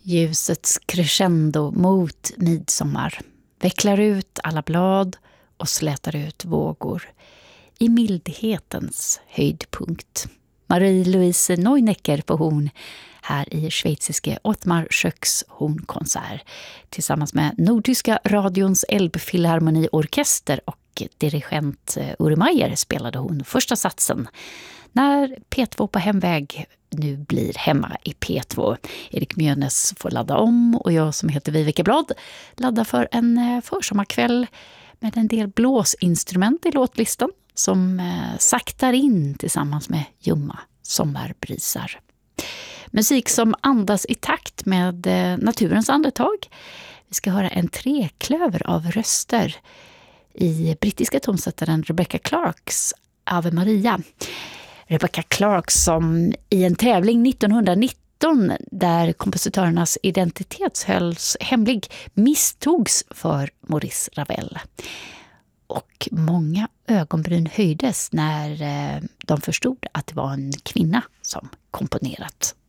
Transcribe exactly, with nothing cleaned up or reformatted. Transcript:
Ljusets crescendo mot midsommar vecklar ut alla blad och slätar ut vågor i mildhetens höjdpunkt. Marie-Louise Neunecker på horn här i schweiziske Ottmar Schöcks hornkonsert tillsammans med Nordtyska radions Elbphilharmoniorkester och dirigent Uri Meier spelade hon första satsen när P två på hemväg nu blir hemma i P två. Erik Mjönes får ladda om och jag som heter Viveke Blad laddar för en försommarkväll med en del blåsinstrument i låtlistan som saktar in tillsammans med ljumma sommarbrisar. Musik som andas i takt med naturens andetag. Vi ska höra en treklöver av röster i brittiska tonsättaren Rebecca Clarks Ave Maria. Rebecca Clark som i en tävling nittonhundranitton där kompositörernas identitet hölls hemlig misstogs för Maurice Ravel. Och många ögonbryn höjdes när de förstod att det var en kvinna som komponerat